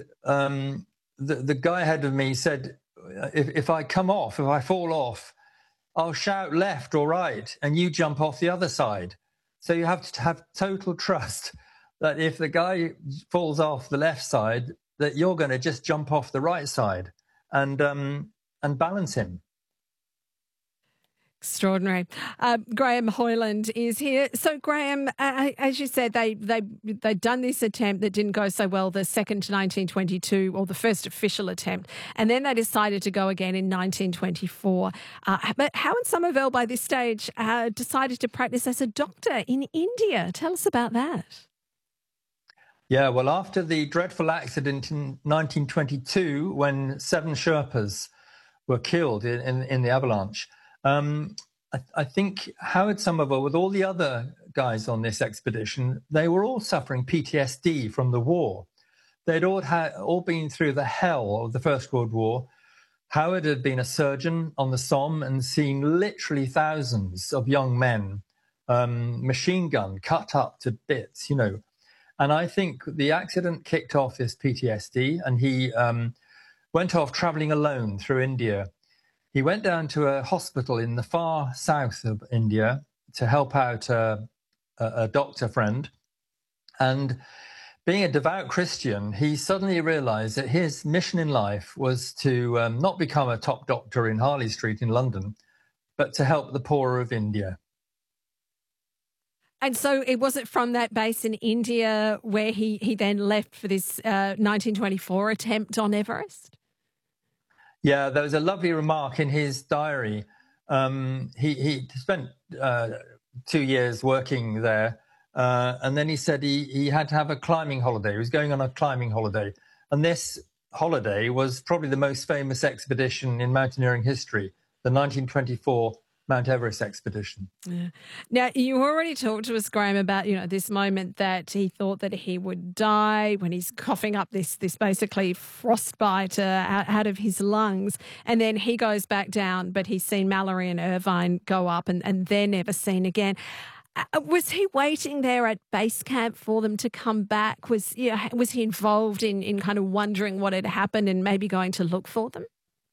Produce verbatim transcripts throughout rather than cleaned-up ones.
um, the, the guy ahead of me said, if, if I come off, if I fall off, I'll shout left or right, and you jump off the other side. So you have to have total trust that if the guy falls off the left side, that you're going to just jump off the right side and um, and balance him. Extraordinary. Uh, Graham Hoyland is here. So, Graham, uh, as you said, they they they'd done this attempt that didn't go so well, the second nineteen twenty-two, or the first official attempt, and then they decided to go again in nineteen twenty-four. Uh, but Howard Somervell, by this stage, uh, decided to practice as a doctor in India. Tell us about that. Yeah, well, after the dreadful accident in nineteen twenty-two, when seven Sherpas were killed in, in, in the avalanche, Um, I, I think Howard Somervell, with all the other guys on this expedition, they were all suffering P T S D from the war. They'd all, had, all been through the hell of the First World War. Howard had been a surgeon on the Somme and seen literally thousands of young men, um, machine gun, cut up to bits, you know. And I think the accident kicked off this P T S D, and he um, went off traveling alone through India. He went down to a hospital in the far south of India to help out a, a, a doctor friend. And being a devout Christian, he suddenly realized that his mission in life was to um, not become a top doctor in Harley Street in London, but to help the poor of India. And so it wasn't from that base in India where he, he then left for this uh, nineteen twenty-four attempt on Everest? Yeah, there was a lovely remark in his diary. Um, he, he spent uh, two years working there, uh, and then he said he, he had to have a climbing holiday. He was going on a climbing holiday. And this holiday was probably the most famous expedition in mountaineering history, the nineteen twenty-four Mount Everest expedition. Yeah. Now, you already talked to us, Graham, about, you know, this moment that he thought that he would die when he's coughing up this this basically frostbite uh, out, out of his lungs. And then he goes back down, but he's seen Mallory and Irvine go up and, and they're never seen again. Uh, was he waiting there at base camp for them to come back? Was, you know, was he involved in, in kind of wondering what had happened and maybe going to look for them?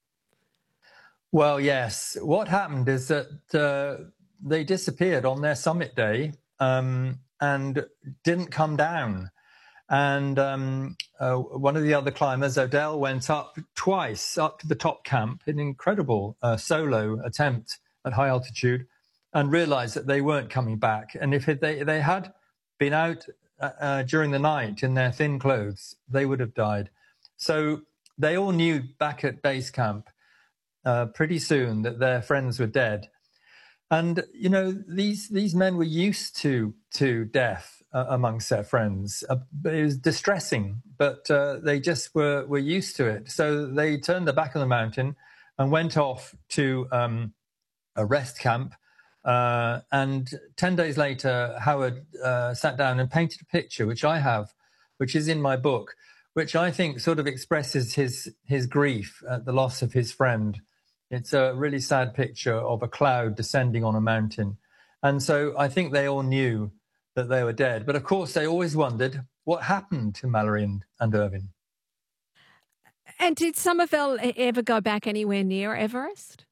Well, yes. What happened is that uh, they disappeared on their summit day um, and didn't come down. And um, uh, one of the other climbers, Odell, went up twice up to the top camp, an incredible uh, solo attempt at high altitude, and realized that they weren't coming back. And if they, they had been out uh, uh, during the night in their thin clothes, they would have died. So they all knew back at base camp Uh, pretty soon that their friends were dead. And, you know, these these men were used to to death uh, amongst their friends. Uh, it was distressing, but uh, they just were, were used to it. So they turned the back of the mountain and went off to um, a rest camp. Uh, and ten days later, Howard uh, sat down and painted a picture, which I have, which is in my book, which I think sort of expresses his his grief at the loss of his friend. It's a really sad picture of a cloud descending on a mountain. And so I think they all knew that they were dead. But of course, they always wondered what happened to Mallory and, and Irvine. And did Somervell ever go back anywhere near Everest?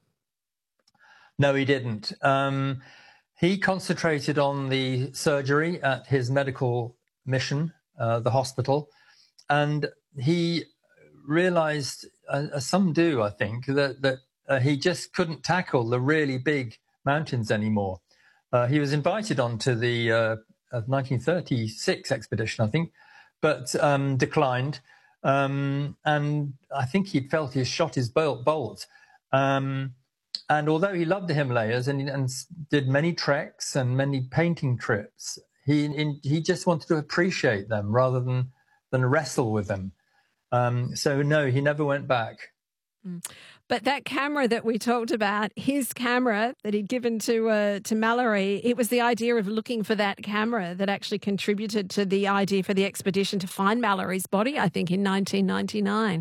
No, he didn't. Um, he concentrated on the surgery at his medical mission, uh, the hospital. And he realized, uh, as some do, I think, that, that uh, he just couldn't tackle the really big mountains anymore. Uh, he was invited onto the uh, nineteen thirty-six expedition, I think, but um, declined. Um, and I think he'd felt he shot his bolt. bolt. Um, and although he loved the Himalayas and, and did many treks and many painting trips, he in, he just wanted to appreciate them rather than than wrestle with them. Um, so no, he never went back. Mm. But that camera that we talked about, his camera that he'd given to uh, to Mallory, it was the idea of looking for that camera that actually contributed to the idea for the expedition to find Mallory's body, I think, in nineteen ninety-nine.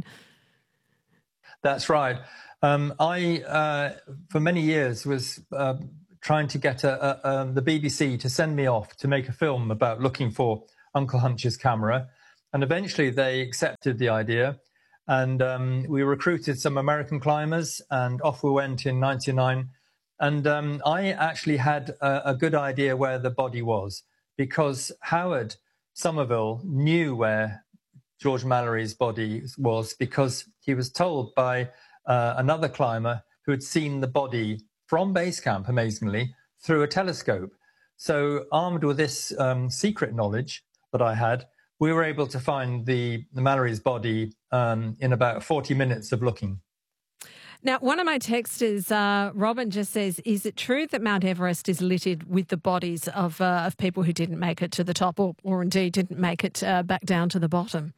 That's right. Um, I, uh, for many years, was uh, trying to get a, a, a, the B B C to send me off to make a film about looking for Uncle Hunch's camera. And eventually they accepted the idea. And um, we recruited some American climbers, and off we went in ninety-nine. And um, I actually had a, a good idea where the body was, because Howard Somerville knew where George Mallory's body was, because he was told by uh, another climber who had seen the body from base camp, amazingly, through a telescope. So armed with this um, secret knowledge that I had, we were able to find the, the Mallory's body um, in about forty minutes of looking. Now, one of my texters, uh, Robin, just says, is it true that Mount Everest is littered with the bodies of uh, of people who didn't make it to the top, or, or indeed didn't make it uh, back down to the bottom?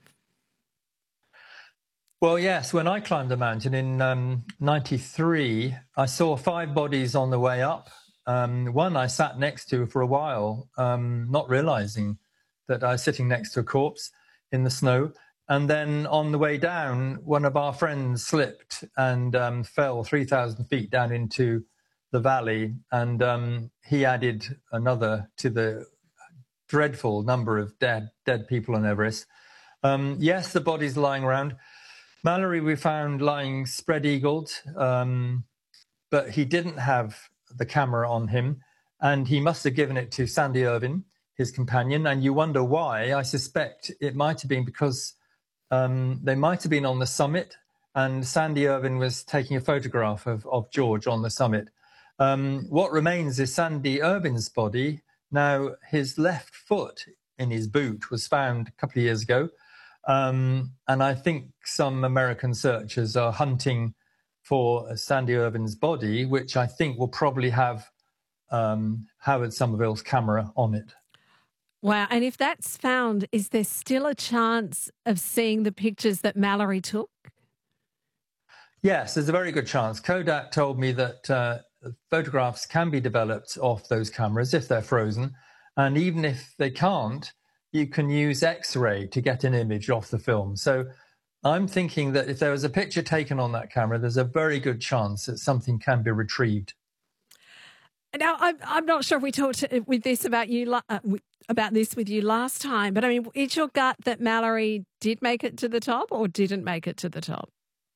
Well, yes. When I climbed the mountain in um, ninety-three, I saw five bodies on the way up. Um, one I sat next to for a while, um, not realizing that I was sitting next to a corpse in the snow. And then on the way down, one of our friends slipped and um, fell three thousand feet down into the valley. And um, he added another to the dreadful number of dead dead people on Everest. Um, yes, the body's lying around. Mallory we found lying spread-eagled, um, but he didn't have the camera on him, and he must have given it to Sandy Irvine, his companion. And you wonder why. I suspect it might have been because Um, they might have been on the summit, and Sandy Irvine was taking a photograph of, of George on the summit. Um, what remains is Sandy Irvine's body. Now, his left foot in his boot was found a couple of years ago, um, and I think some American searchers are hunting for Sandy Irvine's body, which I think will probably have um, Howard Somerville's camera on it. Wow. And if that's found, is there still a chance of seeing the pictures that Mallory took? Yes, there's a very good chance. Kodak told me that uh, photographs can be developed off those cameras if they're frozen. And even if they can't, you can use X-ray to get an image off the film. So I'm thinking that if there was a picture taken on that camera, there's a very good chance that something can be retrieved. Now, I'm, I'm not sure if we talked with this about you uh, about this with you last time, but I mean, is your gut that Mallory did make it to the top or didn't make it to the top?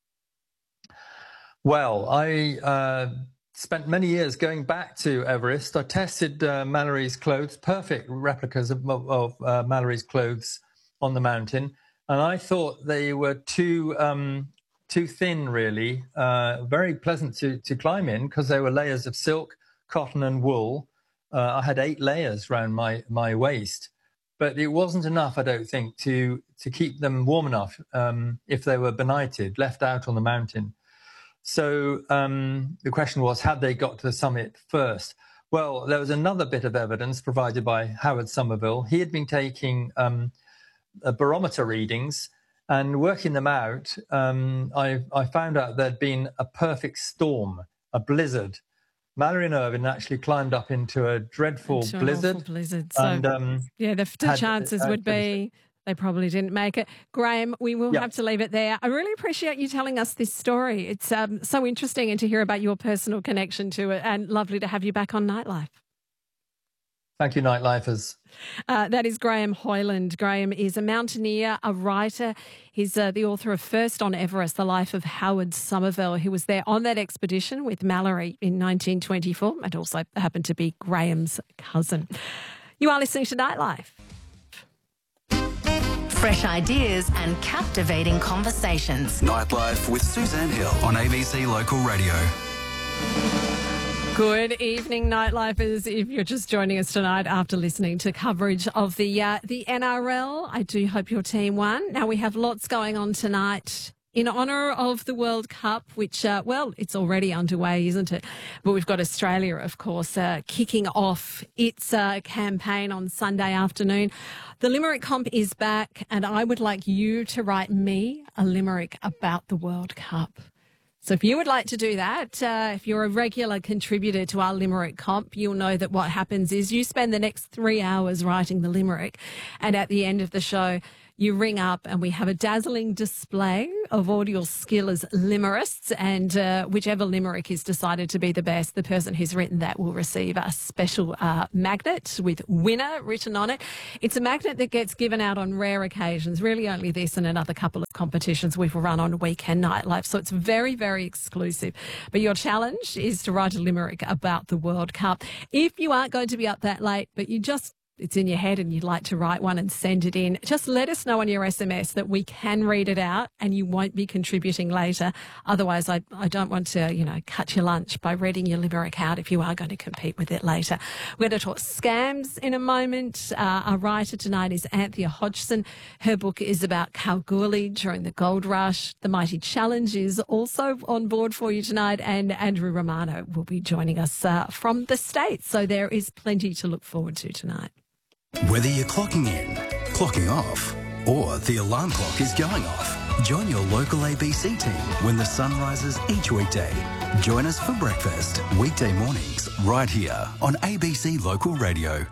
Well, I uh, spent many years going back to Everest. I tested uh, Mallory's clothes, perfect replicas of, of uh, Mallory's clothes on the mountain, and I thought they were too um, too thin, really. Uh, very pleasant to, to climb in because they were layers of silk, cotton and wool. Uh, I had eight layers around my, my waist, but it wasn't enough, I don't think, to, to keep them warm enough um, if they were benighted, left out on the mountain. So um, the question was, had they got to the summit first? Well, there was another bit of evidence provided by Howard Somerville. He had been taking um, uh, barometer readings and working them out. Um, I, I found out there'd been a perfect storm, a blizzard. Mallory and Irvine actually climbed up into a dreadful into blizzard. blizzard. So, and, um, yeah, the, the had, chances uh, would be they probably didn't make it. Graham, we will yeah. have to leave it there. I really appreciate you telling us this story. It's um, so interesting, and to hear about your personal connection to it, and lovely to have you back on Nightlife. Thank you, Nightlifers. Uh, that is Graham Hoyland. Graham is a mountaineer, a writer. He's uh, the author of First on Everest, The Life of Howard Somerville, who was there on that expedition with Mallory in nineteen twenty-four and also happened to be Graham's cousin. You are listening to Nightlife. Fresh ideas and captivating conversations. Nightlife with Suzanne Hill on A B C Local Radio. Good evening, Nightlifers. If you're just joining us tonight after listening to coverage of the uh, the N R L, I do hope your team won. Now, we have lots going on tonight in honour of the World Cup, which, uh, well, it's already underway, isn't it? But we've got Australia, of course, uh, kicking off its uh, campaign on Sunday afternoon. The Limerick Comp is back, and I would like you to write me a limerick about the World Cup. So if you would like to do that, uh, if you're a regular contributor to our Limerick Comp, you'll know that what happens is you spend the next three hours writing the limerick, and at the end of the show, You ring up and we have a dazzling display of all your skill as limerists, and uh, whichever limerick is decided to be the best, the person who's written that will receive a special uh, magnet with winner written on it. It's a magnet that gets given out on rare occasions, really only this and another couple of competitions we've run on Weekend Nightlife, so it's very, very exclusive. But your challenge is to write a limerick about the World Cup. If you aren't going to be up that late, but you just it's in your head and you'd like to write one and send it in, just let us know on your S M S that we can read it out and you won't be contributing later. Otherwise, I, I don't want to, you know, cut your lunch by reading your limerick out if you are going to compete with it later. We're going to talk scams in a moment. Uh, our writer tonight is Anthea Hodgson. Her book is about Kalgoorlie during the gold rush. The Mighty Challenge is also on board for you tonight, and Andrew Romano will be joining us uh, from the States. So there is plenty to look forward to tonight. Whether you're clocking in, clocking off, or the alarm clock is going off, join your local A B C team when the sun rises each weekday. Join us for breakfast, weekday mornings, right here on A B C Local Radio.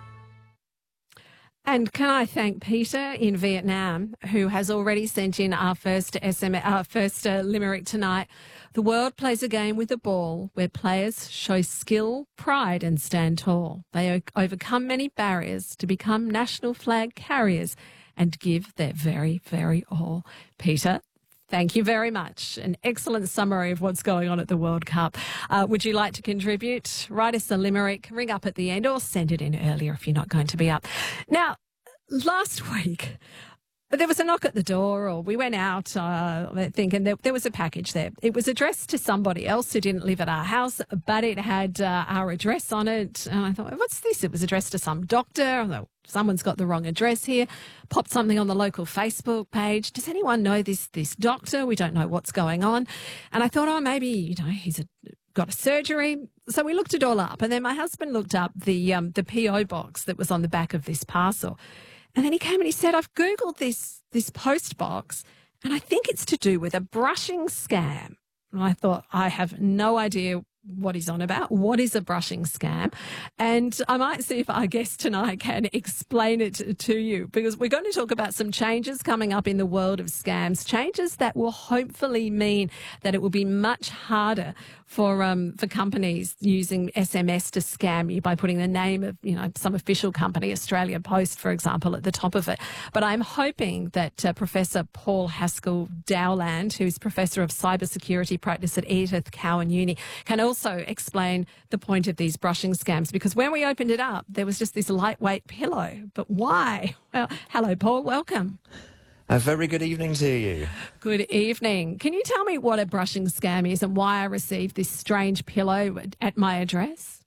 And can I thank Peter in Vietnam, who has already sent in our first S M S, our first uh, limerick tonight. The world plays a game with a ball where players show skill, pride and stand tall. They o- overcome many barriers to become national flag carriers and give their very, very all. Peter, thank you very much. An excellent summary of what's going on at the World Cup. Uh, would you like to contribute? Write us a limerick, ring up at the end, or send it in earlier if you're not going to be up. Now, last week, there was a knock at the door, or we went out, uh, I think, and there, there was a package there. It was addressed to somebody else who didn't live at our house, but it had uh, our address on it. And I thought, what's this? It was addressed to some doctor. I thought, someone's got the wrong address here. Popped something on the local Facebook page. Does anyone know this this doctor? We don't know what's going on. And I thought, oh, maybe, you know, he's a, got a surgery. So we looked it all up. And then my husband looked up the um, the P O box that was on the back of this parcel. And then he came and he said, I've Googled this this post box and I think it's to do with a brushing scam. And I thought, I have no idea what he's on about. What is a brushing scam? And I might see if our guest tonight can explain it to you, because we're going to talk about some changes coming up in the world of scams, changes that will hopefully mean that it will be much harder for um for companies using S M S to scam you by putting the name of, you know, some official company, Australia Post, for example, at the top of it. But I'm hoping that uh, Professor Paul Haskell Dowland, who's Professor of Cybersecurity Practice at Edith Cowan Uni, can also explain the point of these brushing scams, because when we opened it up, there was just this lightweight pillow. But why? Well, hello, Paul. Welcome. A very good evening to you. Good evening. Can you tell me what a brushing scam is and why I received this strange pillow at my address?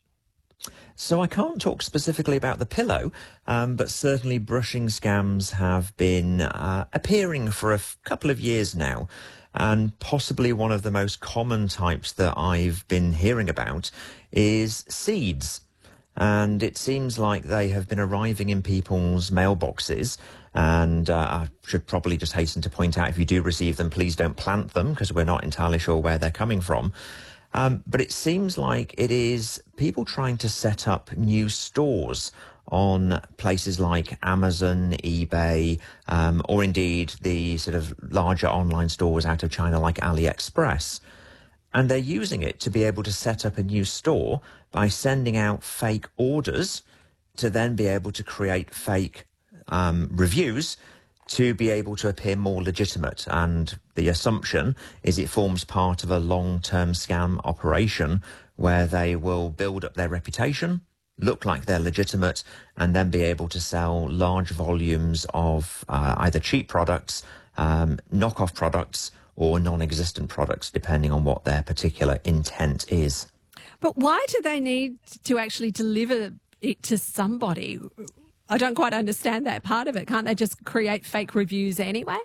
So I can't talk specifically about the pillow, um, but certainly brushing scams have been uh, appearing for a f- couple of years now. And possibly one of the most common types that I've been hearing about is seeds. And it seems like they have been arriving in people's mailboxes. And uh, I should probably just hasten to point out, if you do receive them, please don't plant them, because we're not entirely sure where they're coming from. Um, but it seems like it is people trying to set up new stores on places like Amazon, eBay, um, or indeed the sort of larger online stores out of China like AliExpress. And they're using it to be able to set up a new store by sending out fake orders to then be able to create fake um, reviews to be able to appear more legitimate. And the assumption is it forms part of a long-term scam operation where they will build up their reputation, look like they're legitimate, and then be able to sell large volumes of uh, either cheap products, um, knockoff products, or non-existent products, depending on what their particular intent is. But why do they need to actually deliver it to somebody? I don't quite understand that part of it. Can't they just create fake reviews anyway?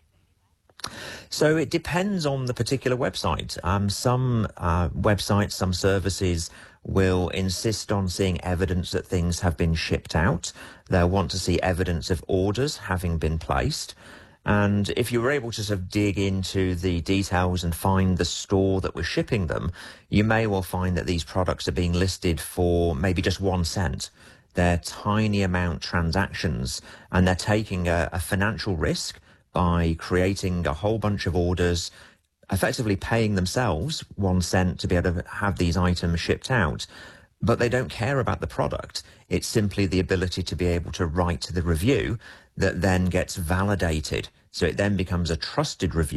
So it depends on the particular website. Um, some uh, websites, some services will insist on seeing evidence that things have been shipped out. They'll want to see evidence of orders having been placed. And if you were able to sort of dig into the details and find the store that was shipping them, you may well find that these products are being listed for maybe just one cent. They're tiny amount transactions, and they're taking a, a financial risk by creating a whole bunch of orders, effectively paying themselves one cent to be able to have these items shipped out. But they don't care about the product. It's simply the ability to be able to write the review that then gets validated. So it then becomes a trusted review.